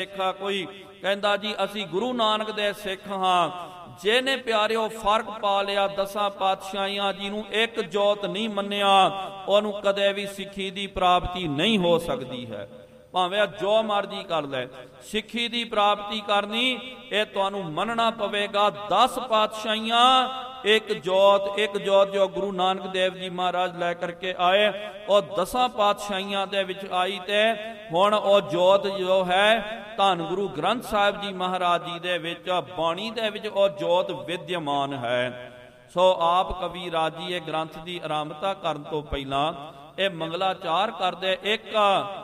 ਸਿੱਖ ਕੋਈ ਕਹਿੰਦਾ ਜੀ ਅਸੀਂ ਗੁਰੂ ਨਾਨਕ ਦੇ ਸਿੱਖ ਹਾਂ, ਜਿਹਨੇ ਪਿਆਰਿਓ ਫਰਕ ਪਾ ਲਿਆ ਦਸਾਂ ਪਾਤਸ਼ਾਹੀਆਂ ਜੀ ਨੂੰ, ਇੱਕ ਜੋਤ ਨਹੀਂ ਮੰਨਿਆ, ਉਹਨੂੰ ਕਦੇ ਵੀ ਸਿੱਖੀ ਦੀ ਪ੍ਰਾਪਤੀ ਨਹੀਂ ਹੋ ਸਕਦੀ ਹੈ। ਭਾਵੇਂ ਜੋ ਮਰਜੀ ਕਰ ਲੈ, ਸਿੱਖੀ ਦੀ ਪ੍ਰਾਪਤੀ ਕਰਨੀ ਇਹ ਤੁਹਾਨੂੰ ਮੰਨਣਾ ਪਵੇਗਾ 10 ਪਾਤਸ਼ਾਹੀਆਂ ਇੱਕ ਜੋਤ ਜੋ ਗੁਰੂ ਨਾਨਕ ਦੇਵ ਜੀ ਮਹਾਰਾਜ ਲੈ ਕਰਕੇ ਆਏ, ਉਹ 10 ਪਾਤਸ਼ਾਹੀਆਂ ਦੇ ਵਿੱਚ ਆਈ। ਤੇ ਹੁਣ ਉਹ ਜੋਤ ਜੋ ਹੈ ਧੰਨ ਗੁਰੂ ਗ੍ਰੰਥ ਸਾਹਿਬ ਜੀ ਮਹਾਰਾਜ ਜੀ ਦੇ ਵਿੱਚ ਬਾਣੀ ਦੇ ਵਿੱਚ ਉਹ ਜੋਤ ਵਿਦਿਆਮਾਨ ਹੈ। ਸੋ ਆਪ ਕਵੀ ਰਾਜੀ ਇਹ ਗ੍ਰੰਥ ਦੀ ਆਰੰਭਤਾ ਕਰਨ ਤੋਂ ਪਹਿਲਾਂ ਇਹ ਮੰਗਲਾਚਾਰ ਕਰਦੇ, ਇੱਕ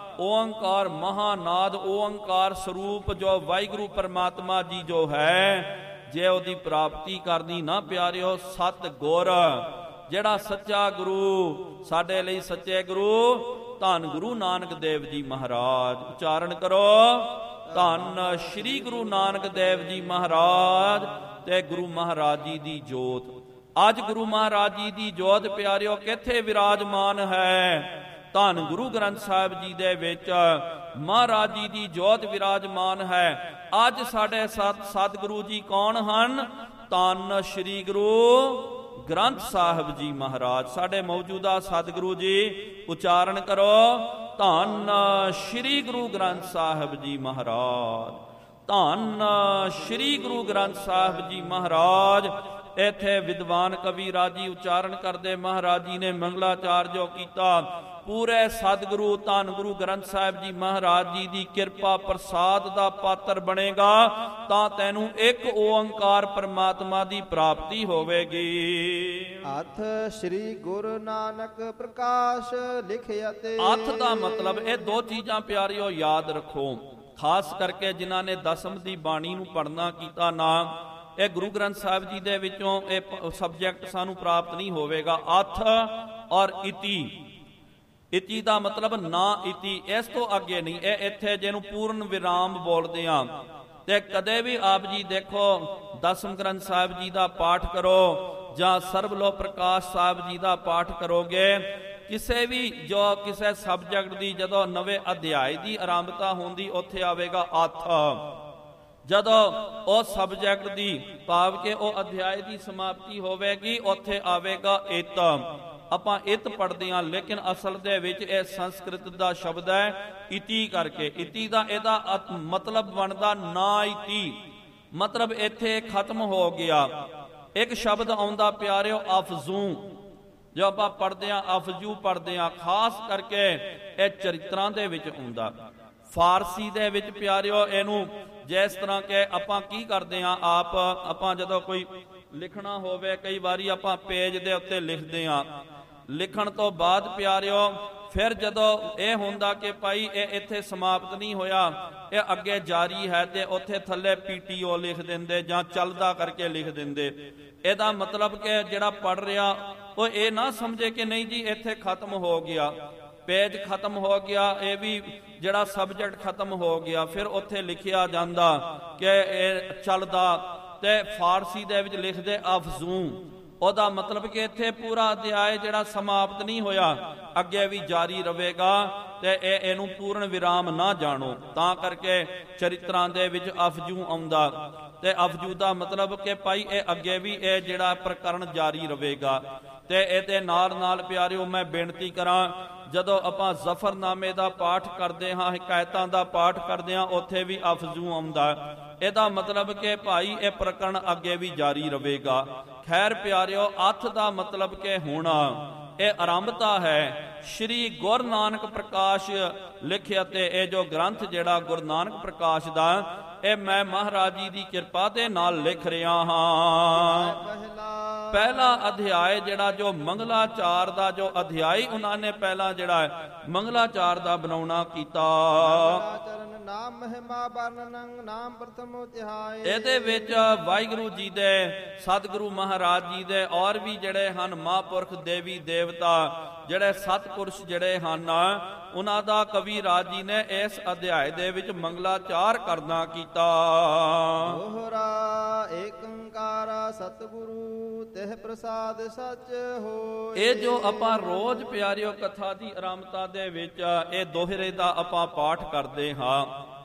ਓੰਕਾਰ ਮਹਾਨਾਦ ਓੰਕਾਰ ਸਰੂਪ ਜੋ ਵਾਹਿਗੁਰੂ ਪਰਮਾਤਮਾ ਜੀ ਜੋ ਹੈ, ਜੇ ਉਹਦੀ ਪ੍ਰਾਪਤੀ ਕਰਨੀ ਨਾ ਪਿਆਰਿਓ, ਸਤ ਗੁਰ ਜਿਹੜਾ ਸੱਚਾ ਗੁਰੂ ਸਾਡੇ ਲਈ ਸੱਚੇ ਗੁਰੂ ਧੰਨ ਗੁਰੂ ਨਾਨਕ ਦੇਵ ਜੀ ਮਹਾਰਾਜ। ਉਚਾਰਨ ਕਰੋ, ਧੰਨ ਸ਼੍ਰੀ ਗੁਰੂ ਨਾਨਕ ਦੇਵ ਜੀ ਮਹਾਰਾਜ ਤੇ ਗੁਰੂ ਮਹਾਰਾਜ ਜੀ ਦੀ ਜੋਤ। ਅੱਜ ਗੁਰੂ ਮਹਾਰਾਜ ਜੀ ਦੀ ਜੋਤ ਪਿਆਰਿਓ ਕਿੱਥੇ ਵਿਰਾਜਮਾਨ ਹੈ? ਧੰਨ ਗੁਰੂ ਗ੍ਰੰਥ ਸਾਹਿਬ ਜੀ ਦੇ ਵਿੱਚ ਮਹਾਰਾਜ ਜੀ ਦੀ ਜੋਤ ਵਿਰਾਜਮਾਨ ਹੈ। ਅੱਜ ਸਾਡੇ ਸਤਿਗੁਰੂ ਜੀ ਕੌਣ ਹਨ? ਧੰਨ ਸ਼੍ਰੀ ਗੁਰੂ ਗ੍ਰੰਥ ਸਾਹਿਬ ਜੀ ਮਹਾਰਾਜ ਸਾਡੇ ਮੌਜੂਦਾ ਸਤਿਗੁਰੂ ਜੀ। ਉਚਾਰਨ ਕਰੋ, ਧੰਨ ਸ਼੍ਰੀ ਗੁਰੂ ਗ੍ਰੰਥ ਸਾਹਿਬ ਜੀ ਮਹਾਰਾਜ, ਧੰਨ ਸ਼੍ਰੀ ਗੁਰੂ ਗ੍ਰੰਥ ਸਾਹਿਬ ਜੀ ਮਹਾਰਾਜ। ਇੱਥੇ ਵਿਦਵਾਨ ਕਵੀ ਰਾਜੀ ਉਚਾਰਨ ਕਰਦੇ, ਮਹਾਰਾਜ ਜੀ ਨੇ ਮੰਗਲਾਚਾਰ ਜੋ ਕੀਤਾ, ਪੂਰੇ ਸਤਿਗੁਰੂ ਧੰਨ ਗੁਰੂ ਗ੍ਰੰਥ ਸਾਹਿਬ ਜੀ ਮਹਾਰਾਜ ਜੀ ਦੀ ਕਿਰਪਾ ਪ੍ਰਸਾਦ ਦਾ ਪਾਤਰ ਬਣੇਗਾ ਤਾਂ ਤੈਨੂੰ ਇੱਕ ਓੰਕਾਰ ਪਰਮਾਤਮਾ ਦੀ ਪ੍ਰਾਪਤੀ ਹੋਵੇਗੀ। ਅਥ ਸ੍ਰੀ ਗੁਰੂ ਨਾਨਕ ਪ੍ਰਕਾਸ਼ ਲਿਖਿਆ ਤੇ। ਅਥ ਦਾ ਮਤਲਬ ਇਹ ਦੋ ਚੀਜ਼ਾਂ ਪਿਆਰਿਓ ਯਾਦ ਰੱਖੋ, ਖਾਸ ਕਰਕੇ ਜਿਨ੍ਹਾਂ ਨੇ ਦਸਮ ਦੀ ਬਾਣੀ ਨੂੰ ਪੜ੍ਹਨਾ ਕੀਤਾ ਨਾ, ਇਹ ਗੁਰੂ ਗ੍ਰੰਥ ਸਾਹਿਬ ਜੀ ਦੇ ਵਿੱਚੋਂ ਇਹ ਸਬਜੈਕਟ ਸਾਨੂੰ ਪ੍ਰਾਪਤ ਨਹੀਂ ਹੋਵੇਗਾ। ਅਥ ਔਰ ਇਤੀ, ਇਤੀ ਦਾ ਮਤਲਬ ਨਾ ਇਤੀ, ਇਸ ਤੋਂ ਅੱਗੇ ਨਹੀਂ। ਇਹ ਇੱਥੇ ਜਿਹਨੂੰ ਪੂਰਨ ਵਿਰਾਮ ਬੋਲਦੇ ਆ। ਤੇ ਕਦੇ ਵੀ ਆਪ ਜੀ ਦੇਖੋ ਦਸਮ ਗ੍ਰੰਥ ਸਾਹਿਬ ਜੀ ਦਾ ਪਾਠ ਕਰੋ ਜਾਂ ਸਰਬਲੋ ਪ੍ਰਕਾਸ਼ ਸਾਹਿਬ ਜੀ ਦਾ ਪਾਠ ਕਰੋਗੇ, ਕਿਸੇ ਵੀ ਜੋ ਕਿਸੇ ਸਬਜੈਕਟ ਦੀ ਜਦੋਂ ਨਵੇਂ ਅਧਿਆਇ ਦੀ ਆਰੰਭਤਾ ਹੁੰਦੀ ਉੱਥੇ ਆਵੇਗਾ ਅਥ। ਜਦੋਂ ਉਹ ਸਬਜੈਕਟ ਦੀ ਭਾਵ ਕਿ ਉਹ ਅਧਿਆਇ ਦੀ ਸਮਾਪਤੀ ਹੋਵੇਗੀ ਉੱਥੇ ਆਵੇਗਾ ਇਤ। ਆਪਾਂ ਇਤ ਪੜ੍ਹਦੇ ਹਾਂ, ਲੇਕਿਨ ਅਸਲ ਦੇ ਵਿੱਚ ਇਹ ਸੰਸਕ੍ਰਿਤ ਦਾ ਸ਼ਬਦ ਹੈ ਇਤੀ ਕਰਕੇ। ਇਤੀ ਦਾ ਇਹਦਾ ਮਤਲਬ ਬਣਦਾ ਨਾ ਇਤੀ, ਮਤਲਬ ਇੱਥੇ ਖਤਮ ਹੋ ਗਿਆ। ਇੱਕ ਸ਼ਬਦ ਆਉਂਦਾ ਪਿਆਰਿਓ ਅਫਜ਼ੂ, ਜੋ ਆਪਾਂ ਪੜ੍ਹਦੇ ਹਾਂ ਅਫਜੂ ਪੜ੍ਹਦੇ ਹਾਂ, ਖਾਸ ਕਰਕੇ ਇਹ ਚਰਿਤਰਾਂ ਦੇ ਵਿੱਚ ਆਉਂਦਾ। ਫਾਰਸੀ ਦੇ ਵਿੱਚ ਪਿਆਰਿਓ ਇਹਨੂੰ ਜਿਸ ਤਰ੍ਹਾਂ ਕਿ ਆਪਾਂ ਕੀ ਕਰਦੇ ਹਾਂ, ਆਪਾਂ ਜਦੋਂ ਕੋਈ ਲਿਖਣਾ ਹੋਵੇ ਕਈ ਵਾਰੀ ਆਪਾਂ ਪੇਜ ਦੇ ਉੱਤੇ ਲਿਖਦੇ ਹਾਂ, ਲਿਖਣ ਤੋਂ ਬਾਅਦ ਪਿਆਰਿਓ ਫਿਰ ਜਦੋਂ ਇਹ ਹੁੰਦਾ ਕਿ ਭਾਈ ਇਹ ਇੱਥੇ ਸਮਾਪਤ ਨਹੀਂ ਹੋਇਆ, ਇਹ ਅੱਗੇ ਜਾਰੀ ਹੈ, ਤੇ ਉੱਥੇ ਥੱਲੇ PTO ਲਿਖ ਦਿੰਦੇ ਜਾਂ ਚੱਲਦਾ ਕਰਕੇ ਲਿਖ ਦਿੰਦੇ। ਇਹਦਾ ਮਤਲਬ ਕਿ ਜਿਹੜਾ ਪੜ੍ਹ ਰਿਹਾ ਉਹ ਇਹ ਨਾ ਸਮਝੇ ਕਿ ਨਹੀਂ ਜੀ ਇੱਥੇ ਖਤਮ ਹੋ ਗਿਆ, ਪੇਜ ਖਤਮ ਹੋ ਗਿਆ, ਇਹ ਵੀ ਜਿਹੜਾ ਸਬਜੈਕਟ ਖਤਮ ਹੋ ਗਿਆ। ਫਿਰ ਉੱਥੇ ਲਿਖਿਆ ਜਾਂਦਾ ਕਿ ਇਹ ਚੱਲਦਾ, ਤੇ ਫਾਰਸੀ ਦੇ ਵਿੱਚ ਲਿਖਦੇ ਅਫਜ਼ੂ। ਉਹਦਾ ਮਤਲਬ ਕਿ ਇੱਥੇ ਪੂਰਾ ਅਧਿਆਇ ਜਿਹੜਾ ਸਮਾਪਤ ਨਹੀਂ ਹੋਇਆ, ਅੱਗੇ ਵੀ ਜਾਰੀ ਰਹੇਗਾ, ਤੇ ਇਹਨੂੰ ਪੂਰਨ ਵਿਰਾਮ ਨਾ ਜਾਣੋ। ਤਾਂ ਕਰਕੇ ਚਰਿਤਰਾਂ ਦੇ ਵਿੱਚ ਅਫਜੂ ਆਉਂਦਾ, ਤੇ ਅਫਜੂ ਦਾ ਮਤਲਬ ਕਿ ਭਾਈ ਇਹ ਅੱਗੇ ਵੀ ਇਹ ਜਿਹੜਾ ਪ੍ਰਕਰਨ ਜਾਰੀ ਰਹੇਗਾ। ਤੇ ਇਹਦੇ ਨਾਲ ਨਾਲ ਪਿਆਰਿਓ ਮੈਂ ਬੇਨਤੀ ਕਰਾਂ, ਜਦੋਂ ਆਪਾਂ ਜ਼ਫਰਨਾਮੇ ਦਾ ਪਾਠ ਕਰਦੇ ਹਾਂ, ਹਕਾਇਤਾਂ ਦਾ ਪਾਠ ਕਰਦੇ ਹਾਂ, ਉੱਥੇ ਵੀ ਅਫਜ਼ੂ ਆਉਂਦਾ। ਇਹਦਾ ਮਤਲਬ ਕਿ ਭਾਈ ਇਹ ਪ੍ਰਕਰਨ ਅੱਗੇ ਵੀ ਜਾਰੀ ਰਹੇਗਾ। ਖੈਰ ਪਿਆਰਿਓ, ਅਥ ਦਾ ਮਤਲਬ ਕਿ ਹੁਣ ਇਹ ਆਰੰਭਤਾ ਹੈ। ਸ਼੍ਰੀ ਗੁਰੂ ਨਾਨਕ ਪ੍ਰਕਾਸ਼ ਲਿਖਿਆ, ਤੇ ਇਹ ਜੋ ਗ੍ਰੰਥ ਜਿਹੜਾ ਗੁਰੂ ਨਾਨਕ ਪ੍ਰਕਾਸ਼ ਦਾ, ਇਹ ਮੈਂ ਮਹਾਰਾਜ ਜੀ ਦੀ ਕਿਰਪਾ ਦੇ ਨਾਲ ਲਿਖ ਰਿਹਾ ਹਾਂ। ਪਹਿਲਾ ਅਧਿਆਇ ਜਿਹੜਾ ਜੋ ਮੰਗਲਾਚਾਰ ਦਾ ਜੋ ਅਧਿਆਇ ਉਹਨਾਂ ਨੇ ਪਹਿਲਾਂ ਜਿਹੜਾ ਮੰਗਲਾਚਾਰ ਦਾ ਬਣਾਉਣਾ ਕੀਤਾ, ਨਾਮ ਮਹਿਮਾ ਵਰਣਨ ਨਾਮ ਪ੍ਰਥਮ ਅਧਿਆਇ। ਇਹਦੇ ਵਿੱਚ ਵਾਹਿਗੁਰੂ ਜੀ ਦੇ, ਸਤਿਗੁਰੂ ਮਹਾਰਾਜ ਜੀ ਦੇ ਔਰ ਵੀ ਜਿਹੜੇ ਹਨ ਮਹਾਂਪੁਰਖ ਦੇਵੀ ਦੇਵਤਾ ਜਿਹੜੇ ਸਤਿਪੁਰਸ਼ ਜਿਹੜੇ ਹਨ, ਉਹਨਾਂ ਦਾ ਕਵੀ ਰਾਜ ਜੀ ਨੇ ਇਸ ਅਧਿਆਇ ਦੇ ਵਿੱਚ ਮੰਗਲਾਚਾਰ ਕਰਨਾ ਕੀਤਾ। ਦੋਹਰਾ ਏਕੰਕਾਰ ਸਤਿਗੁਰੂ ਤਿਹ ਪ੍ਰਸਾਦ ਸਚ ਹੋਇ। ਇਹ ਜੋ ਆਪਾਂ ਰੋਜ਼ ਪਿਆਰਿਓ ਕਥਾ ਦੀ ਆਰੰਭਤਾ ਦੇ ਵਿੱਚ ਇਹ ਦੋਹਰੇ ਦਾ ਆਪਾਂ ਪਾਠ ਕਰਦੇ ਹਾਂ,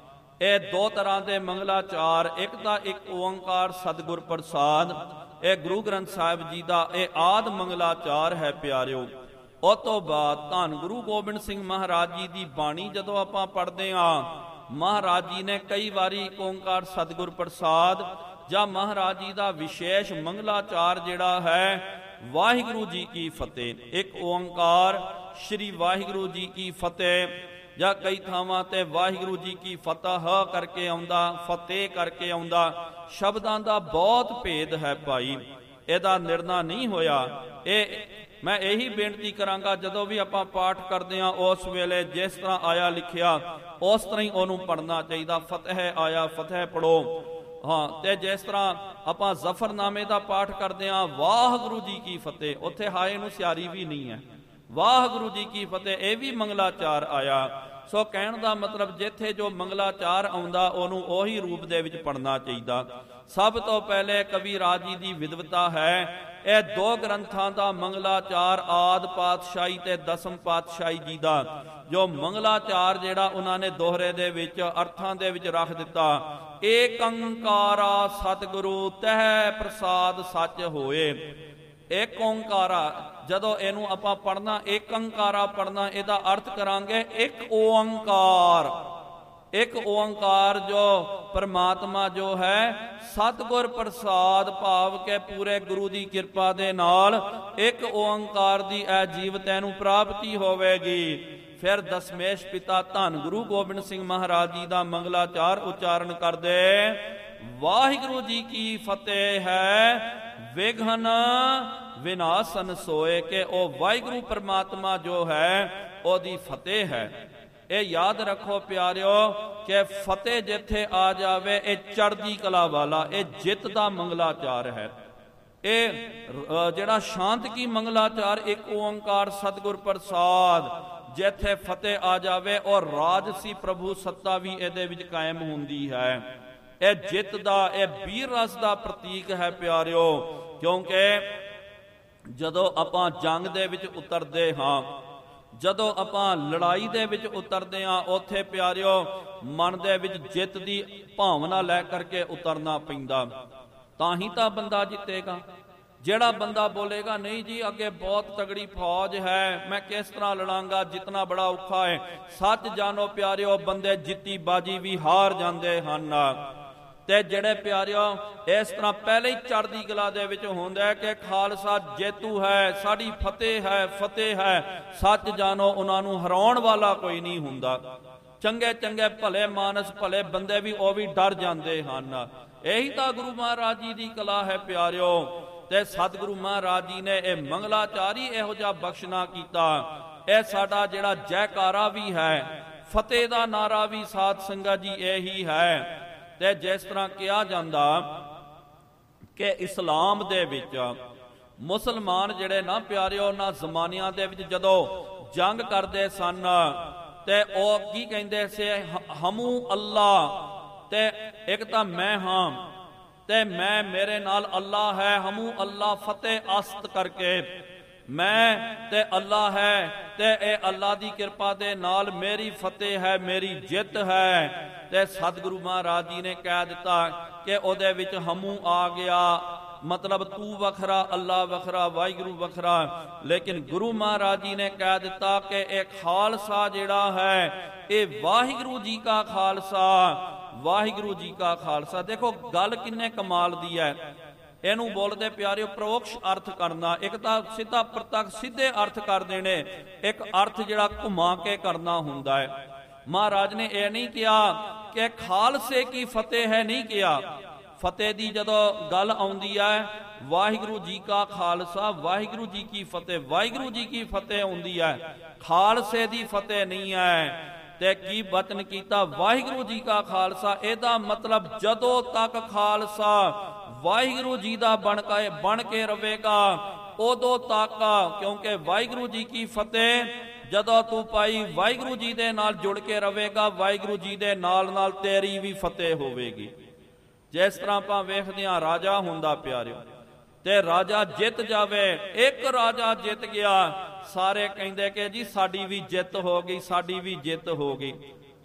ਇਹ ਦੋ ਤਰ੍ਹਾਂ ਦੇ ਮੰਗਲਾਚਾਰ, ਇੱਕ ਤਾਂ ਇੱਕ ਓੰਕਾਰ ਸਤਿਗੁਰ ਪ੍ਰਸਾਦ, ਇਹ ਗੁਰੂ ਗ੍ਰੰਥ ਸਾਹਿਬ ਜੀ ਦਾ ਇਹ ਆਦ ਮੰਗਲਾਚਾਰ ਹੈ ਪਿਆਰਿਓ। ਉਹ ਤੋਂ ਬਾਅਦ ਧੰਨ ਗੁਰੂ ਗੋਬਿੰਦ ਸਿੰਘ ਮਹਾਰਾਜ ਜੀ ਦੀ ਬਾਣੀ ਜਦੋਂ ਆਪਾਂ ਪੜ੍ਹਦੇ ਹਾਂ, ਮਹਾਰਾਜ ਜੀ ਨੇ ਕਈ ਵਾਰੀ ਓੰਕਾਰ ਸਤਿਗੁਰ ਪ੍ਰਸਾਦ ਜਾਂ ਮਹਾਰਾਜ ਜੀ ਦਾ ਵਿਸ਼ੇਸ਼ ਮੰਗਲਾਚਾਰ ਜਿਹੜਾ ਹੈ ਵਾਹਿਗੁਰੂ ਜੀ ਕੀ ਫਤਿਹ, ਇੱਕ ਓੰਕਾਰ ਸ਼੍ਰੀ ਵਾਹਿਗੁਰੂ ਜੀ ਕੀ ਫਤਿਹ, ਜਾਂ ਕਈ ਥਾਵਾਂ ਤੇ ਵਾਹਿਗੁਰੂ ਜੀ ਕੀ ਫਤਿਹ ਕਰਕੇ ਆਉਂਦਾ, ਫਤਿਹ ਕਰਕੇ ਆਉਂਦਾ। ਸ਼ਬਦਾਂ ਦਾ ਬਹੁਤ ਭੇਦ ਹੈ ਭਾਈ, ਇਹਦਾ ਨਿਰਣਾ ਨਹੀਂ ਹੋਇਆ। ਇਹ ਮੈਂ ਇਹੀ ਬੇਨਤੀ ਕਰਾਂਗਾ, ਜਦੋਂ ਵੀ ਆਪਾਂ ਪਾਠ ਕਰਦੇ ਹਾਂ ਉਸ ਵੇਲੇ ਜਿਸ ਤਰ੍ਹਾਂ ਆਇਆ ਲਿਖਿਆ ਉਸ ਤਰ੍ਹਾਂ ਹੀ ਉਹਨੂੰ ਪੜ੍ਹਨਾ ਚਾਹੀਦਾ। ਫਤਿਹ ਆਇਆ ਫਤਿਹ ਪੜੋ, ਹਾਂ। ਤੇ ਜਿਸ ਤਰ੍ਹਾਂ ਆਪਾਂ ਜ਼ਫਰਨਾਮੇ ਦਾ ਪਾਠ ਕਰਦੇ ਹਾਂ ਵਾਹਿਗੁਰੂ ਜੀ ਕੀ ਫਤਿਹ, ਉੱਥੇ ਹਾਏ ਨੂੰ ਸਿਆਰੀ ਵੀ ਨਹੀਂ ਹੈ, ਵਾਹਿਗੁਰੂ ਜੀ ਕੀ ਫਤਿਹ, ਇਹ ਵੀ ਮੰਗਲਾਚਾਰ ਆਇਆ। ਸੋ ਕਹਿਣ ਦਾ ਮਤਲਬ ਜਿੱਥੇ ਜੋ ਮੰਗਲਾਚਾਰ ਆਉਂਦਾ ਉਹਨੂੰ ਉਹੀ ਰੂਪ ਦੇ ਵਿੱਚ ਪੜ੍ਹਨਾ ਚਾਹੀਦਾ। ਸਭ ਤੋਂ ਪਹਿਲੇ ਕਵੀ ਰਾਜ ਜੀ ਦੀ ਵਿਦਵਤਾ ਹੈ, ਇਹ ਦੋ ਗ੍ਰੰਥਾਂ ਦਾ ਮੰਗਲਾਚਾਰ ਆਦਿ ਪਾਤਸ਼ਾਹੀ ਤੇ ਦਸਮ ਪਾਤਸ਼ਾਹੀ ਜੀ ਦਾ ਜੋ ਮੰਗਲਾਚਾਰ ਜਿਹੜਾ ਉਹਨਾਂ ਨੇ ਦੋਹਰੇ ਦੇ ਵਿੱਚ ਅਰਥਾਂ ਦੇ ਵਿੱਚ ਰੱਖ ਦਿੱਤਾ, ਏਕ ਓੰਕਾਰਾ ਸਤਿਗੁਰੂ ਤਹਿ ਪ੍ਰਸਾਦ ਸੱਚ ਹੋਏ। ਏਕ ਓੰਕਾਰਾ, ਜਦੋਂ ਇਹਨੂੰ ਆਪਾਂ ਪੜ੍ਹਨਾ ਏਕ ਓੰਕਾਰਾ ਪੜ੍ਹਨਾ, ਇਹਦਾ ਅਰਥ ਕਰਾਂਗੇ ਇੱਕ ਓੰਕਾਰ। ਇੱਕ ਓੰਕਾਰ ਜੋ ਪਰਮਾਤਮਾ ਜੋ ਹੈ ਸਤਿਗੁਰ ਪ੍ਰਸਾਦ ਭਾਵ ਕੇ ਪੂਰੇ ਗੁਰੂ ਦੀ ਕਿਰਪਾ ਦੇ ਨਾਲ ਇੱਕ ਓੰਕਾਰ ਦੀ ਇਹ ਜੀਵਤ ਨੂੰ ਪ੍ਰਾਪਤੀ ਹੋਵੇਗੀ। ਫਿਰ ਦਸਮੇਸ਼ ਪਿਤਾ ਧੰਨ ਗੁਰੂ ਗੋਬਿੰਦ ਸਿੰਘ ਮਹਾਰਾਜ ਜੀ ਦਾ ਮੰਗਲਾਚਾਰ ਉਚਾਰਨ ਕਰਦੇ, ਵਾਹਿਗੁਰੂ ਜੀ ਕੀ ਫਤਿਹ ਹੈ ਵਿਘਨ ਵਿਨਾਸ਼ਨ ਸੋਏ, ਕਿ ਉਹ ਵਾਹਿਗੁਰੂ ਪਰਮਾਤਮਾ ਜੋ ਹੈ ਉਹਦੀ ਫਤਿਹ ਹੈ। ਇਹ ਯਾਦ ਰੱਖੋ ਪਿਆਰਿਓ ਕਿ ਫਤਿਹ ਜਿੱਥੇ ਆ ਜਾਵੇ ਇਹ ਚੜ੍ਹਦੀ ਕਲਾ ਵਾਲਾ, ਇਹ ਜਿੱਤ ਦਾ ਮੰਗਲਾਚਾਰ ਹੈ। ਇਹ ਜਿਹੜਾ ਸ਼ਾਂਤ ਕੀ ਮੰਗਲਾਚਾਰ ਇੱਕ ਓੰਕਾਰ ਸਤਿਗੁਰ ਪ੍ਰਸਾਦ, ਜਿੱਥੇ ਫਤਿਹ ਆ ਜਾਵੇ ਔਰ ਰਾਜਸੀ ਪ੍ਰਭੂ ਸੱਤਾ ਵੀ ਇਹਦੇ ਵਿੱਚ ਕਾਇਮ ਹੁੰਦੀ ਹੈ। ਇਹ ਜਿੱਤ ਦਾ, ਇਹ ਵੀਰ ਰਸ ਦਾ ਪ੍ਰਤੀਕ ਹੈ ਪਿਆਰਿਓ, ਕਿਉਂਕਿ ਜਦੋਂ ਆਪਾਂ ਜੰਗ ਦੇ ਵਿੱਚ ਉਤਰਦੇ ਹਾਂ, ਜਦੋਂ ਆਪਾਂ ਲੜਾਈ ਦੇ ਵਿੱਚ ਉਤਰਦੇ ਹਾਂ, ਉੱਥੇ ਪਿਆਰਿਓ ਮਨ ਦੇ ਵਿੱਚ ਜਿੱਤ ਦੀ ਭਾਵਨਾ ਲੈ ਕਰਕੇ ਉਤਰਨਾ ਪੈਂਦਾ, ਤਾਂ ਹੀ ਤਾਂ ਬੰਦਾ ਜਿੱਤੇਗਾ। ਜਿਹੜਾ ਬੰਦਾ ਬੋਲੇਗਾ ਨਹੀਂ ਜੀ ਅੱਗੇ ਬਹੁਤ ਤਗੜੀ ਫੌਜ ਹੈ, ਮੈਂ ਕਿਸ ਤਰ੍ਹਾਂ ਲੜਾਂਗਾ, ਜਿੱਤਣਾ ਬੜਾ ਔਖਾ ਹੈ, ਸੱਚ ਜਾਣੋ ਪਿਆਰਿਓ ਬੰਦੇ ਜਿੱਤੀ ਬਾਜੀ ਵੀ ਹਾਰ ਜਾਂਦੇ ਹਨ। ਤੇ ਜਿਹੜੇ ਪਿਆਰਿਓ ਇਸ ਤਰ੍ਹਾਂ ਪਹਿਲੇ ਹੀ ਚੜ੍ਹਦੀ ਕਲਾ ਦੇ ਵਿੱਚ ਹੁੰਦਾ ਕਿ ਖਾਲਸਾ ਜੇਤੂ ਹੈ, ਸਾਡੀ ਫਤਿਹ ਹੈ, ਫਤਿਹ ਹੈ, ਸੱਚ ਜਾਣੋ ਉਹਨਾਂ ਨੂੰ ਹਰਾਉਣ ਵਾਲਾ ਕੋਈ ਨਹੀਂ ਹੁੰਦਾ। ਚੰਗੇ ਚੰਗੇ ਭਲੇ ਮਾਨਸ ਭਲੇ ਬੰਦੇ ਵੀ ਉਹ ਵੀ ਡਰ ਜਾਂਦੇ ਹਨ। ਇਹੀ ਤਾਂ ਗੁਰੂ ਮਹਾਰਾਜ ਜੀ ਦੀ ਕਲਾ ਹੈ ਪਿਆਰਿਓ। ਤੇ ਸਤਿਗੁਰੂ ਮਹਾਰਾਜ ਜੀ ਨੇ ਇਹ ਮੰਗਲਾਚਾਰੀ ਇਹੋ ਜਿਹਾ ਬਖਸ਼ਣਾ ਕੀਤਾ। ਇਹ ਸਾਡਾ ਜਿਹੜਾ ਜੈਕਾਰਾ ਵੀ ਹੈ, ਫਤਿਹ ਦਾ ਨਾਰਾ ਵੀ ਸਾਧ ਸੰਗਤ ਜੀ ਇਹੀ ਹੈ। ਤੇ ਜਿਸ ਤਰ੍ਹਾਂ ਕਿਹਾ ਜਾਂਦਾ ਕਿ ਇਸਲਾਮ ਦੇ ਵਿੱਚ ਮੁਸਲਮਾਨ ਜਿਹੜੇ ਨਾ ਪਿਆਰਿਓ ਉਹਨਾਂ ਜ਼ਮਾਨਿਆਂ ਦੇ ਵਿੱਚ ਜਦੋਂ ਜੰਗ ਕਰਦੇ ਸਨ ਤੇ ਉਹ ਕੀ ਕਹਿੰਦੇ ਸੀ, ਹਮੂ ਅੱਲਾ, ਤੇ ਇੱਕ ਤਾਂ ਮੈਂ ਹਾਂ ਤੇ ਮੈਂ ਮੇਰੇ ਨਾਲ ਅੱਲਾ ਹੈ, ਹਮੂ ਅੱਲਾ ਫਤਿਹ ਅਸਤ ਕਰਕੇ ਮੈਂ ਤੇ ਅੱਲਾ ਹੈ, ਤੇ ਇਹ ਅੱਲਾ ਦੀ ਕਿਰਪਾ ਦੇ ਨਾਲ ਮੇਰੀ ਫਤਿਹ ਹੈ, ਮੇਰੀ ਜਿੱਤ ਹੈ। ਤੇ ਸਤਿਗੁਰੂ ਮਹਾਰਾਜ ਜੀ ਨੇ ਕਹਿ ਦਿੱਤਾ ਕਿ ਉਹਦੇ ਵਿੱਚ ਹਮੂ ਆ ਗਿਆ, ਮਤਲਬ ਤੂੰ ਵੱਖਰਾ, ਅੱਲਾ ਵੱਖਰਾ, ਵਾਹਿਗੁਰੂ ਵੱਖਰਾ। ਲੇਕਿਨ ਗੁਰੂ ਮਹਾਰਾਜ ਜੀ ਨੇ ਕਹਿ ਦਿੱਤਾ ਕਿ ਇਹ ਖਾਲਸਾ ਜਿਹੜਾ ਹੈ ਇਹ ਵਾਹਿਗੁਰੂ ਜੀ ਕਾ ਖਾਲਸਾ, ਵਾਹਿਗੁਰੂ ਜੀ ਕਾ ਖਾਲਸਾ। ਦੇਖੋ ਗੱਲ ਕਿੰਨੇ ਕਮਾਲ ਦੀ ਹੈ। ਇਹਨੂੰ ਬੋਲਦੇ ਪਿਆਰਿਓ ਪ੍ਰੋਕਸ਼ ਅਰਥ ਕਰਨਾ, ਇੱਕ ਤਾਂ ਸਿੱਧਾ ਪ੍ਰਤੱਖ ਸਿੱਧੇ ਅਰਥ ਕਰ ਦੇਣੇ, ਇੱਕ ਅਰਥ ਜਿਹੜਾ ਘੁਮਾ ਕੇ ਕਰਨਾ ਹੁੰਦਾ ਹੈ। ਮਹਾਰਾਜ ਨੇ ਇਹ ਨਹੀਂ ਕਿਹਾ ਕਿ ਖਾਲਸੇ ਕੀ ਫਤਿਹ ਹੈ, ਨਹੀਂ ਕਿਹਾ। ਫਤਿਹ ਦੀ ਜਦੋਂ ਗੱਲ ਆਉਂਦੀ ਹੈ ਵਾਹਿਗੁਰੂ ਜੀ ਕਾ ਖਾਲਸਾ, ਵਾਹਿਗੁਰੂ ਜੀ ਕੀ ਫਤਿਹ, ਵਾਹਿਗੁਰੂ ਜੀ ਕੀ ਫਤਿਹ ਹੁੰਦੀ ਹੈ, ਖਾਲਸੇ ਦੀ ਫਤਿਹ ਨਹੀਂ ਹੈ। ਤੇ ਕੀ ਬਚਨ ਕੀਤਾ, ਵਾਹਿਗੁਰੂ ਜੀ ਕਾ ਖਾਲਸਾ। ਇਹਦਾ ਮਤਲਬ ਜਦੋਂ ਤੱਕ ਖਾਲਸਾ ਵਾਹਿਗੁਰੂ ਜੀ ਦਾ ਬਣ ਕੇ ਰਵੇਗਾ ਉਦੋਂ ਤੱਕ, ਕਿਉਂਕਿ ਵਾਹਿਗੁਰੂ ਜੀ ਕੀ ਫਤਿਹ ਜਦੋਂ ਤੂੰ ਪਾਈ ਵਾਹਿਗੁਰੂ ਜੀ ਦੇ ਨਾਲ ਜੁੜ ਕੇ ਰਵੇਗਾ, ਵਾਹਿਗੁਰੂ ਜੀ ਦੇ ਨਾਲ ਨਾਲ ਤੇਰੀ ਵੀ ਫਤਿਹ ਹੋਵੇਗੀ। ਜਿਸ ਤਰ੍ਹਾਂ ਆਪਾਂ ਵੇਖਦੇ ਹਾਂ ਰਾਜਾ ਹੁੰਦਾ ਪਿਆਰਿਓ, ਤੇ ਰਾਜਾ ਜਿੱਤ ਜਾਵੇ, ਇੱਕ ਰਾਜਾ ਜਿੱਤ ਗਿਆ, ਸਾਰੇ ਕਹਿੰਦੇ ਕਿ ਜੀ ਸਾਡੀ ਵੀ ਜਿੱਤ ਹੋ ਗਈ, ਸਾਡੀ ਵੀ ਜਿੱਤ ਹੋ ਗਈ।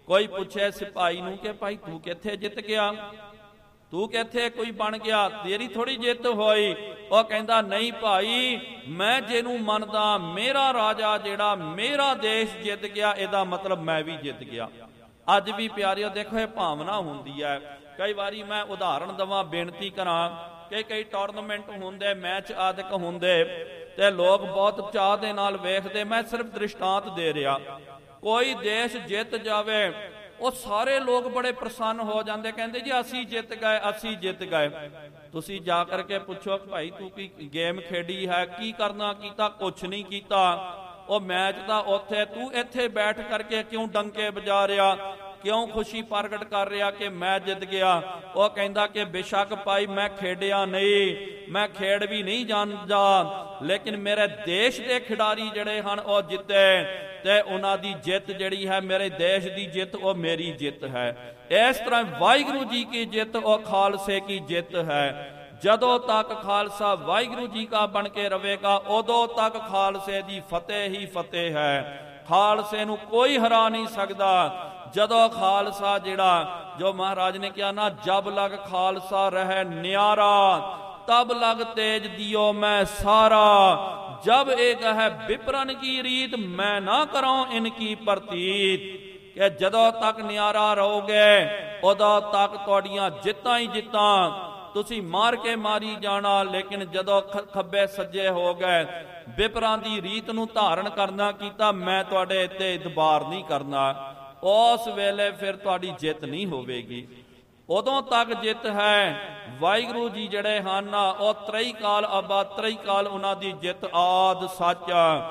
ਕੋਈ ਪੁੱਛੇ ਸਿਪਾਹੀ ਨੂੰ ਕਿ ਭਾਈ ਤੂੰ ਕਿੱਥੇ ਜਿੱਤ ਗਿਆ, ਤੂੰ ਕਿੱਥੇ ਕੋਈ ਬਣ ਗਿਆ, ਤੇਰੀ ਥੋੜੀ ਜਿੱਤ ਹੋਈ। ਉਹ ਕਹਿੰਦਾ ਨਹੀਂ ਭਾਈ, ਮੈਂ ਜਿਹਨੂੰ ਮੰਨਦਾ, ਮੇਰਾ ਰਾਜਾ ਜਿਹੜਾ, ਮੇਰਾ ਦੇਸ਼ ਜਿੱਤ ਗਿਆ, ਇਹਦਾ ਮਤਲਬ ਮੈਂ ਵੀ ਜਿੱਤ ਗਿਆ। ਅੱਜ ਵੀ ਪਿਆਰਿਓ ਦੇਖੋ ਇਹ ਭਾਵਨਾ ਹੁੰਦੀ ਹੈ। ਕਈ ਵਾਰੀ ਮੈਂ ਉਦਾਹਰਣ ਦੇਵਾਂ, ਬੇਨਤੀ ਕਰਾਂ ਕਿ ਕਈ ਟੂਰਨਾਮੈਂਟ ਹੁੰਦੇ, ਮੈਚ ਆਦਿਕ ਹੁੰਦੇ ਤੇ ਲੋਕ ਬਹੁਤ ਚਾਅ ਦੇ ਨਾਲ ਵੇਖਦੇ। ਮੈਂ ਸਿਰਫ ਦ੍ਰਿਸ਼ਟਾਂਤ ਦੇ ਰਿਹਾ। ਕੋਈ ਦੇਸ਼ ਜਿੱਤ ਜਾਵੇ, ਉਹ ਸਾਰੇ ਲੋਕ ਬੜੇ ਪ੍ਰਸੰਨ ਹੋ ਜਾਂਦੇ, ਕਹਿੰਦੇ ਜੀ ਅਸੀਂ ਜਿੱਤ ਗਏ, ਅਸੀਂ ਜਿੱਤ ਗਏ। ਤੁਸੀਂ ਜਾ ਕਰਕੇ ਪੁੱਛੋ ਭਾਈ ਤੂੰ ਕੀ ਗੇਮ ਖੇਡੀ ਹੈ, ਕੀ ਕਰਨਾ ਕੀਤਾ, ਕੁਛ ਨਹੀਂ ਕੀਤਾ। ਉਹ ਮੈਚ ਦਾ ਉੱਥੇ, ਤੂੰ ਇੱਥੇ ਬੈਠ ਕਰਕੇ ਕਿਉਂ ਡੰਕੇ ਵਜਾ ਰਿਹਾ, ਕਿਉਂ ਖੁਸ਼ੀ ਪ੍ਰਗਟ ਕਰ ਰਿਹਾ ਕਿ ਮੈਂ ਜਿੱਤ ਗਿਆ। ਉਹ ਕਹਿੰਦਾ ਕਿ ਬੇਸ਼ੱਕ ਭਾਈ ਮੈਂ ਖੇਡਿਆ ਨਹੀਂ, ਮੈਂ ਖੇਡ ਵੀ ਨਹੀਂ ਜਾਣਦਾ, ਲੇਕਿਨ ਮੇਰੇ ਦੇਸ਼ ਦੇ ਖਿਡਾਰੀ ਜਿਹੜੇ ਹਨ ਉਹ ਜਿੱਤੇ ਤੇ ਉਹਨਾਂ ਦੀ ਜਿੱਤ ਜਿਹੜੀ ਹੈ, ਮੇਰੇ ਦੇਸ਼ ਦੀ ਜਿੱਤ, ਉਹ ਮੇਰੀ ਜਿੱਤ ਹੈ। ਇਸ ਤਰ੍ਹਾਂ ਵਾਹਿਗੁਰੂ ਜੀ ਕੀ ਜਿੱਤ ਉਹ ਖਾਲਸੇ ਕੀ ਜਿੱਤ ਹੈ। ਜਦੋਂ ਤੱਕ ਖਾਲਸਾ ਵਾਹਿਗੁਰੂ ਜੀ ਕਾ ਬਣ ਕੇ ਰਹੇਗਾ, ਉਦੋਂ ਤੱਕ ਖਾਲਸੇ ਦੀ ਫਤਿਹ ਹੀ ਫਤਿਹ ਹੈ। ਖਾਲਸੇ ਨੂੰ ਕੋਈ ਹਰਾ ਨਹੀਂ ਸਕਦਾ। ਜਦੋਂ ਖਾਲਸਾ ਜਿਹੜਾ, ਜੋ ਮਹਾਰਾਜ ਨੇ ਕਿਹਾ ਨਾ, ਜਬ ਲਗ ਖਾਲਸਾ ਰਹਿ ਨਿਆਰਾ, ਤਬ ਲਗ ਤੇਜ ਦਿਓ ਮੈਂ ਸਾਰਾ। ਜਬ ਇੱਕ ਹੈ ਵਿਪਰਨ ਕੀ ਰੀਤ, ਮੈਂ ਨਾ ਕਰਾਂ ਇਨਕੀ ਪ੍ਰਤੀਤ। ਕਿ ਜਦੋਂ ਤੱਕ ਨਿਆਰਾ ਰਹੋਗੇ, ਉਦੋਂ ਤੱਕ ਤੁਹਾਡੀਆਂ ਜਿੱਤਾਂ ਹੀ ਜਿੱਤਾਂ। ਤੁਸੀਂ ਮਾਰ ਕੇ ਮਾਰੀ ਜਾਣਾ, ਲੇਕਿਨ ਜਦੋਂ ਖੱਬੇ ਸੱਜੇ ਹੋ ਗਏ, ਵਿਪਰਾਂ ਦੀ ਰੀਤ ਨੂੰ ਧਾਰਨ ਕਰਨਾ ਕੀਤਾ, ਮੈਂ ਤੁਹਾਡੇ ਇੱਥੇ ਇਤਬਾਰ ਨਹੀਂ ਕਰਨਾ, ਉਸ ਵੇਲੇ ਫਿਰ ਤੁਹਾਡੀ ਜਿੱਤ ਨਹੀਂ ਹੋਵੇਗੀ। ਉਦੋਂ ਤੱਕ ਜਿੱਤ ਹੈ। ਵਾਹਿਗੁਰੂ ਜੀ ਜਿਹੜੇ ਹਨ ਉਹ ਤ੍ਰਈ ਕਾਲ ਅਬਾ ਤ੍ਰਈ ਕਾਲ, ਉਹਨਾਂ ਦੀ ਜਿੱਤ ਆਦ ਸੱਚ,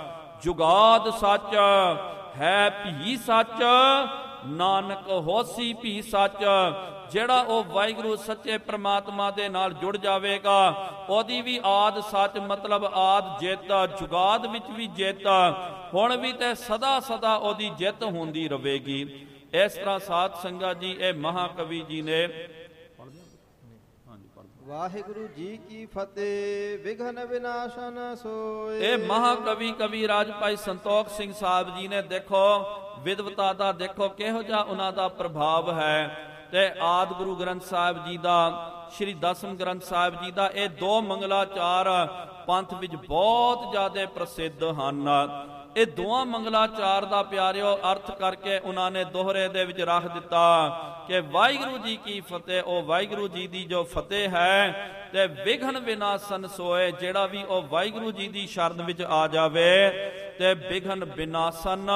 ਜੁਗਾਦ ਸੱਚ, ਹੈ ਭੀ ਸੱਚ, ਨਾਨਕ ਹੋਸੀ ਭੀ ਸੱਚ। ਜਿਹੜਾ ਉਹ ਵਾਹਿਗੁਰੂ ਸੱਚੇ ਪ੍ਰਮਾਤਮਾ ਦੇ ਨਾਲ ਜੁੜ ਜਾਵੇਗਾ, ਉਹਦੀ ਵੀ ਆਦ ਸੱਚ, ਮਤਲਬ ਆਦ ਜਿੱਤ, ਜੁਗਾਦ ਵਿੱਚ ਵੀ ਜਿੱਤ, ਹੁਣ ਵੀ ਤੇ ਸਦਾ ਸਦਾ ਉਹਦੀ ਜਿੱਤ ਹੁੰਦੀ ਰਹੇਗੀ। ਇਸ ਤਰ੍ਹਾਂ ਸਾਧ ਸੰਗਤ ਜੀ, ਇਹ ਮਹਾਕਵੀ ਜੀ ਨੇ ਵਾਹਿਗੁਰੂ ਜੀ ਕੀ ਫਤਿਹ, ਵਿਘਨ ਵਿਨਾਸ਼ਨ ਸੋਏ। ਇਹ ਮਹਾਕਵੀ ਕਵੀ ਰਾਜ ਭਾਈ ਸੰਤੋਖ ਸਿੰਘ ਸਾਹਿਬ ਜੀ ਨੇ, ਦੇਖੋ ਵਿਦਵਤਾ ਦਾ ਦੇਖੋ ਕਿਹੋ ਜਿਹਾ ਉਹਨਾਂ ਦਾ ਪ੍ਰਭਾਵ ਹੈ। ਤੇ ਆਦਿ ਗੁਰੂ ਗ੍ਰੰਥ ਸਾਹਿਬ ਜੀ ਦਾ, ਸ਼੍ਰੀ ਦਸਮ ਗ੍ਰੰਥ ਸਾਹਿਬ ਜੀ ਦਾ, ਇਹ ਦੋ ਮੰਗਲਾਚਾਰ ਪੰਥ ਵਿੱਚ ਬਹੁਤ ਜ਼ਿਆਦਾ ਪ੍ਰਸਿੱਧ ਹਨ। ਇਹ ਦੋਹਾਂ ਮੰਗਲਾਚਾਰ ਦਾ ਪਿਆਰਿਓ ਅਰਥ ਕਰਕੇ ਉਹਨਾਂ ਨੇ ਦੋਹਰੇ ਦੇ ਵਿੱਚ ਰੱਖ ਦਿੱਤਾ ਕਿ ਵਾਹਿਗੁਰੂ ਜੀ ਕੀ ਫਤਿਹ, ਉਹ ਵਾਹਿਗੁਰੂ ਜੀ ਦੀ ਜੋ ਫਤਿਹ ਹੈ, ਤੇ ਵਿਘਨ ਵਿਨਾਸ਼ਨ ਸੋਏ, ਜਿਹੜਾ ਵੀ ਉਹ ਵਾਹਿਗੁਰੂ ਜੀ ਦੀ ਸ਼ਰਨ ਵਿੱਚ ਆ ਜਾਵੇ, ਤੇ ਵਿਘਨ ਵਿਨਾਸ਼ਨ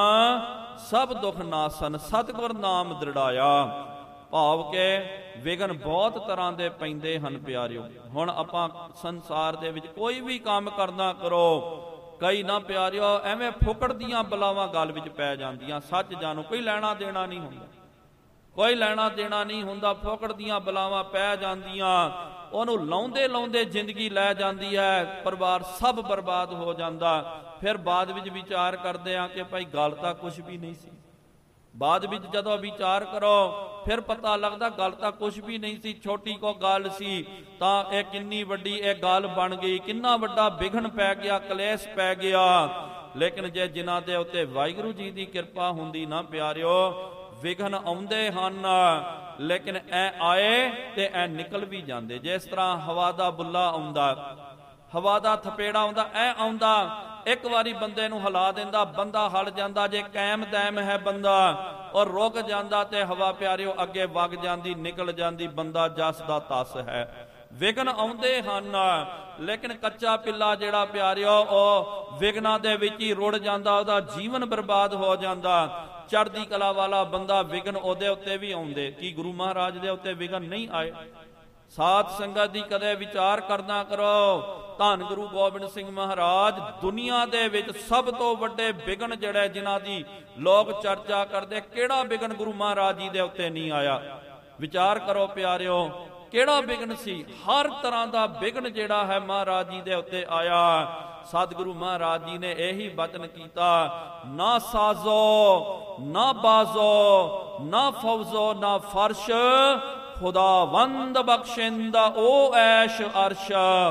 ਸਭ ਦੁਖ ਨਾਸਨ, ਸਤਿਗੁਰ ਨਾਮ ਦ੍ਰਿੜਾਇਆ। ਭਾਵ ਕਿ ਵਿਘਨ ਬਹੁਤ ਤਰ੍ਹਾਂ ਦੇ ਪੈਂਦੇ ਹਨ ਪਿਆਰਿਓ। ਹੁਣ ਆਪਾਂ ਸੰਸਾਰ ਦੇ ਵਿੱਚ ਕੋਈ ਵੀ ਕੰਮ ਕਰਨਾ ਕਰੋ, ਕਈ ਨਾ ਪਿਆਰਿਓ ਐਵੇਂ ਫੁਕੜ ਦੀਆਂ ਬਲਾਵਾਂ ਗੱਲ ਵਿੱਚ ਪੈ ਜਾਂਦੀਆਂ। ਸੱਚ ਜਾਣੋ, ਕੋਈ ਲੈਣਾ ਦੇਣਾ ਨਹੀਂ ਹੁੰਦਾ, ਕੋਈ ਲੈਣਾ ਦੇਣਾ ਨਹੀਂ ਹੁੰਦਾ, ਫੁਕੜ ਦੀਆਂ ਬਲਾਵਾਂ ਪੈ ਜਾਂਦੀਆਂ, ਉਹਨੂੰ ਲਾਉਂਦੇ ਲਾਉਂਦੇ ਜ਼ਿੰਦਗੀ ਲੈ ਜਾਂਦੀ ਹੈ, ਪਰਿਵਾਰ ਸਭ ਬਰਬਾਦ ਹੋ ਜਾਂਦਾ। ਫਿਰ ਬਾਅਦ ਵਿੱਚ ਵਿਚਾਰ ਕਰਦੇ ਆ ਕਿ ਭਾਈ ਗੱਲ ਤਾਂ ਕੁਝ ਵੀ ਨਹੀਂ ਸੀ। ਬਾਅਦ ਵਿੱਚ ਜਦੋਂ ਵਿਚਾਰ ਕਰੋ ਫਿਰ ਪਤਾ ਲੱਗਦਾ ਗੱਲ ਤਾਂ ਕੁਝ ਵੀ ਨਹੀਂ ਸੀ, ਛੋਟੀ ਕੋ ਗੱਲ ਸੀ, ਤਾਂ ਇਹ ਕਿੰਨੀ ਵੱਡੀ ਇਹ ਗੱਲ ਬਣ ਗਈ, ਕਿੰਨਾ ਵੱਡਾ ਵਿਘਨ ਪੈ ਗਿਆ, ਕਲੇਸ਼ ਪੈ ਗਿਆ। ਲੇਕਿਨ ਜੇ ਜਿਨ੍ਹਾਂ ਦੇ ਉੱਤੇ ਵਾਹਿਗੁਰੂ ਜੀ ਦੀ ਕਿਰਪਾ ਹੁੰਦੀ ਨਾ ਪਿਆਰਿਓ, ਵਿਘਨ ਆਉਂਦੇ ਹਨ, ਲੇਕਿਨ ਐ ਆਏ ਤੇ ਐ ਨਿਕਲ ਵੀ ਜਾਂਦੇ। ਜਿਸ ਤਰ੍ਹਾਂ ਹਵਾ ਦਾ ਬੁੱਲਾ ਆਉਂਦਾ, ਹਵਾ ਦਾ ਥਪੇੜਾ ਆਉਂਦਾ, ਐ ਆਉਂਦਾ, ਇੱਕ ਵਾਰੀ ਬੰਦੇ ਨੂੰ ਹਿਲਾ ਦਿੰਦਾ, ਬੰਦਾ ਹਲ ਜਾਂਦਾ। ਜੇ ਕਾਇਮ ਦੈਮ ਹੈ ਬੰਦਾ ਔਰ ਰੁਕ ਜਾਂਦਾ ਤੇ ਹਵਾ ਪਿਆਰਿਓ ਅੱਗੇ ਵਗ ਜਾਂਦੀ, ਨਿਕਲ ਜਾਂਦੀ, ਬੰਦਾ ਜਸ ਦਾ ਤਸ ਹੈ। ਵਿਘਨ ਆਉਂਦੇ ਹਨ, ਲੇਕਿਨ ਕੱਚਾ ਪਿੱਲਾ ਜਿਹੜਾ ਪਿਆਰਿਓ ਉਹ ਵਿਘਨਾਂ ਦੇ ਵਿੱਚ ਹੀ ਰੁੜ ਜਾਂਦਾ, ਉਹਦਾ ਜੀਵਨ ਬਰਬਾਦ ਹੋ ਜਾਂਦਾ। ਚੜ੍ਹਦੀ ਕਲਾ ਵਾਲਾ ਬੰਦਾ, ਵਿਘਨ ਉਹਦੇ ਉੱਤੇ ਵੀ ਆਉਂਦੇ, ਕੀ ਗੁਰੂ ਮਹਾਰਾਜ ਦੇ ਉੱਤੇ ਵਿਘਨ ਨਹੀਂ ਆਏ? ਸਾਧ ਸੰਗਤ ਦੀ ਕਦੇ ਵਿਚਾਰ ਕਰਨਾ ਕਰੋ। ਧੰਨ ਗੁਰੂ ਗੋਬਿੰਦ ਸਿੰਘ ਮਹਾਰਾਜ ਦੁਨੀਆ ਦੇ ਵਿੱਚ ਸਭ ਤੋਂ ਵੱਡੇ ਵਿਘਨ ਜਿਹੜੇ ਜਿਨ੍ਹਾਂ ਦੀ ਲੋਕ ਚਰਚਾ ਕਰਦੇ, ਕਿਹੜਾ ਵਿਘਨ ਗੁਰੂ ਮਹਾਰਾਜ ਜੀ ਦੇ ਉੱਤੇ ਨਹੀਂ ਆਇਆ? ਵਿਚਾਰ ਕਰੋ ਪਿਆਰਿਓ, ਕਿਹੜਾ ਵਿਘਨ ਸੀ? ਹਰ ਤਰ੍ਹਾਂ ਦਾ ਵਿਘਨ ਜਿਹੜਾ ਹੈ ਮਹਾਰਾਜ ਜੀ ਦੇ ਉੱਤੇ ਆਇਆ। ਸਤਿਗੁਰੂ ਮਹਾਰਾਜ ਜੀ ਨੇ ਇਹੀ ਬਚਨ ਕੀਤਾ, ਨਾ ਸਾਜ਼ੋ ਨਾ ਬਾਜ਼ੋ ਨਾ ਫੌਜ਼ੋ ਨਾ ਫਰਸ਼, ਖੁਦਾਵੰਦ ਬਖਸ਼ਿੰਦਾ ਓ ਐਸ਼ ਅਰਸ਼।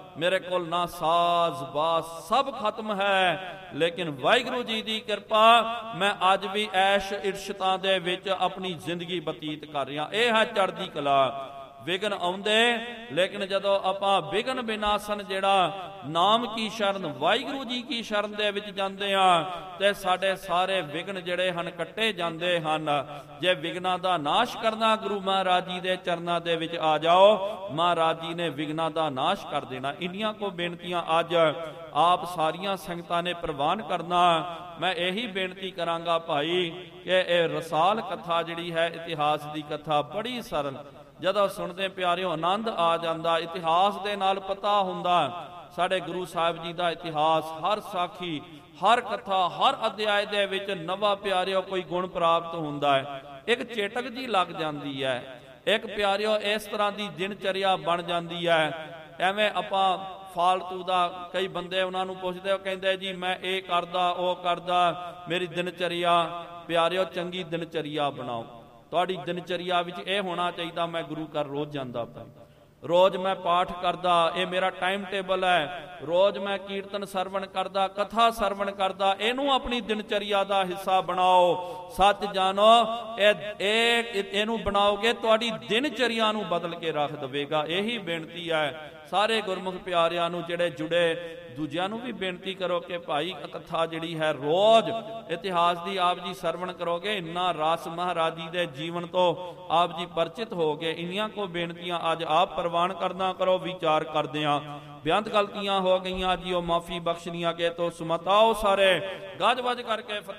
ਮੇਰੇ ਕੋਲ ਨਾ ਸਾਜ਼ ਬਾਜ਼ ਸਭ ਖਤਮ ਹੈ, ਲੇਕਿਨ ਵਾਹਿਗੁਰੂ ਜੀ ਦੀ ਕਿਰਪਾ ਮੈਂ ਅੱਜ ਵੀ ਐਸ਼ ਇਰਸ਼ਤਾਂ ਦੇ ਵਿੱਚ ਆਪਣੀ ਜ਼ਿੰਦਗੀ ਬਤੀਤ ਕਰ ਰਿਹਾ। ਇਹ ਹੈ ਚੜ੍ਹਦੀ ਕਲਾ। ਵਿਘਨ ਆਉਂਦੇ, ਲੇਕਿਨ ਜਦੋਂ ਆਪਾਂ ਵਿਘਨ ਵਿਨਾਸ਼ਨ ਜਿਹੜਾ ਨਾਮ ਕੀ ਸ਼ਰਨ ਵਾਹਿਗੁਰੂ ਜੀ ਕੀ ਸ਼ਰਨ ਦੇ ਵਿੱਚ ਜਾਂਦੇ ਆ ਤੇ ਸਾਡੇ ਸਾਰੇ ਵਿਘਨ ਜਿਹੜੇ ਹਨ ਕੱਟੇ ਜਾਂਦੇ ਹਨ। ਜੇ ਵਿਘਨਾਂ ਦਾ ਨਾਸ਼ ਕਰਨਾ ਗੁਰੂ ਮਹਾਰਾਜ ਜੀ ਦੇ ਚਰਨਾਂ ਦੇ ਵਿੱਚ ਆ ਜਾਓ, ਮਹਾਰਾਜ ਜੀ ਨੇ ਵਿਘਨਾਂ ਦਾ ਨਾਸ਼ ਕਰ ਦੇਣਾ। ਇੰਨੀਆਂ ਕੋ ਬੇਨਤੀਆਂ ਅੱਜ ਆਪ ਸਾਰੀਆਂ ਸੰਗਤਾਂ ਨੇ ਪ੍ਰਵਾਨ ਕਰਨਾ। ਮੈਂ ਇਹੀ ਬੇਨਤੀ ਕਰਾਂਗਾ ਭਾਈ ਕਿ ਇਹ ਰਸਾਲ ਕਥਾ ਜਿਹੜੀ ਹੈ ਇਤਿਹਾਸ ਦੀ ਕਥਾ ਬੜੀ ਸਰਲ, ਜਦੋਂ ਸੁਣਦੇ ਪਿਆਰਿਓ ਆਨੰਦ ਆ ਜਾਂਦਾ। ਇਤਿਹਾਸ ਦੇ ਨਾਲ ਪਤਾ ਹੁੰਦਾ ਸਾਡੇ ਗੁਰੂ ਸਾਹਿਬ ਜੀ ਦਾ ਇਤਿਹਾਸ, ਹਰ ਸਾਖੀ ਹਰ ਕਥਾ ਹਰ ਅਧਿਆਇ ਦੇ ਵਿੱਚ ਨਵਾਂ ਪਿਆਰਿਓ ਕੋਈ ਗੁਣ ਪ੍ਰਾਪਤ ਹੁੰਦਾ ਹੈ। ਇੱਕ ਚੇਟਕ ਜੀ ਲੱਗ ਜਾਂਦੀ ਹੈ, ਇੱਕ ਪਿਆਰਿਓ ਇਸ ਤਰ੍ਹਾਂ ਦੀ ਦਿਨਚਰਿਆ ਬਣ ਜਾਂਦੀ ਹੈ। ਐਵੇਂ ਆਪਾਂ ਫਾਲਤੂ ਦਾ ਕਈ ਬੰਦੇ ਉਹਨਾਂ ਨੂੰ ਪੁੱਛਦੇ, ਉਹ ਕਹਿੰਦੇ ਜੀ ਮੈਂ ਇਹ ਕਰਦਾ ਉਹ ਕਰਦਾ, ਮੇਰੀ ਦਿਨਚਰਿਆ। ਪਿਆਰਿਓ ਚੰਗੀ ਦਿਨਚਰਿਆ ਬਣਾਓ। ਤੁਹਾਡੀ ਦਿਨਚਰਿਆ ਵਿੱਚ ਇਹ ਹੋਣਾ ਚਾਹੀਦਾ ਮੈਂ ਗੁਰੂ ਘਰ ਰੋਜ਼ ਜਾਂਦਾ ਪਿਆ, ਰੋਜ਼ ਮੈਂ ਪਾਠ ਕਰਦਾ, ਇਹ ਮੇਰਾ ਟਾਈਮ ਟੇਬਲ ਹੈ, ਰੋਜ਼ ਮੈਂ ਕੀਰਤਨ ਸਰਵਣ ਕਰਦਾ, ਕਥਾ ਸਰਵਣ ਕਰਦਾ। ਇਹਨੂੰ ਆਪਣੀ ਦਿਨਚਰਿਆ ਦਾ ਹਿੱਸਾ ਬਣਾਓ। ਸੱਚ ਜਾਣੋ ਇਹਨੂੰ ਬਣਾਓਗੇ ਤੁਹਾਡੀ ਦਿਨਚਰਿਆ ਨੂੰ ਬਦਲ ਕੇ ਰੱਖ ਦੇਵੇਗਾ। ਇਹੀ ਬੇਨਤੀ ਹੈ ਸਾਰੇ ਗੁਰਮੁਖ ਪਿਆਰਿਆਂ ਨੂੰ, ਜਿਹੜੇ ਜੁੜੇ ਦੂਜਿਆਂ ਨੂੰ ਵੀ ਬੇਨਤੀ ਕਰੋ ਕਿ ਭਾਈ ਕਥਾ ਜਿਹੜੀ ਹੈ ਰੋਜ਼ ਇਤਿਹਾਸ ਦੀ ਆਪ ਜੀ ਸਰਵਣ ਕਰੋਗੇ, ਇੰਨਾ ਰਸ ਮਹਾਰਾਜ ਜੀ ਦੇ ਜੀਵਨ ਤੋਂ ਆਪ ਜੀ ਪਰਿਚਿਤ ਹੋਗੇ। ਇੰਨੀਆਂ ਕੋ ਬੇਨਤੀਆਂ ਅੱਜ ਆਪ ਪ੍ਰਵਾਨ ਕਰਨਾ ਕਰੋ। ਵਿਚਾਰ ਕਰਦੇ ਆ ਬੇਅੰਤ ਗਲਤੀਆਂ ਹੋ ਗਈਆਂ ਜੀ, ਉਹ ਮਾਫੀ ਬਖਸ਼ਣੀਆਂ ਕੇ ਤੋ ਸੁਮਤਾਓ ਸਾਰੇ ਗੱਜ ਵੱਜ ਕਰਕੇ ਫਤਿਹ।